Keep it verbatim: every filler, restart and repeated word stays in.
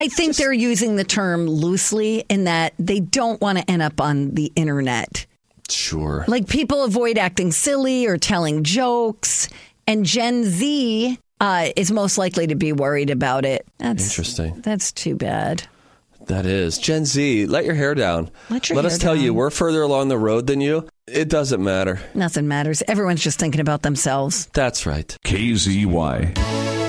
I think Just- they're using the term loosely in that they don't want to end up on the internet. Sure. Like people avoid acting silly or telling jokes, and Gen Z uh, is most likely to be worried about it. That's, Interesting. That's too bad. That is. Gen Z, let your hair down. Let your Let hair us tell down. you, we're further along the road than you. It doesn't matter. Nothing matters. Everyone's just thinking about themselves. That's right. K Z Y.